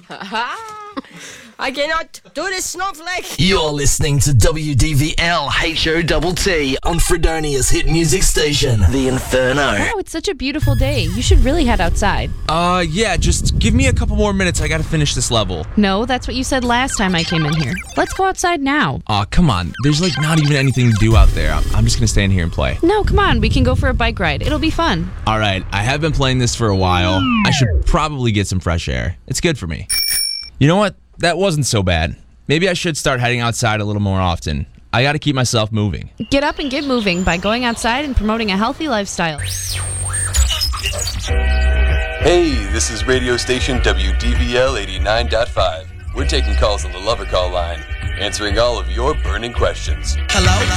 I cannot do this, snowflake. You're listening to WDVL HOTT on Fredonia's hit music station, The Inferno. Wow, it's such a beautiful day. You should really head outside. Yeah, just give me a couple more minutes. I gotta finish this level. No, that's what you said last time I came in here. Let's go outside now. Aw, come on. There's like not even anything to do out there. I'm just gonna stay in here and play. No, come on. We can go for a bike ride. It'll be fun. All right, I have been playing this for a while. I should probably get some fresh air. It's good for me. You know what? That wasn't so bad. Maybe I should start heading outside a little more often. I gotta keep myself moving. Get up and get moving by going outside and promoting a healthy lifestyle. Hey, this is radio station WDVL 89.5. We're taking calls on the lover call line, answering all of your burning questions. Hello?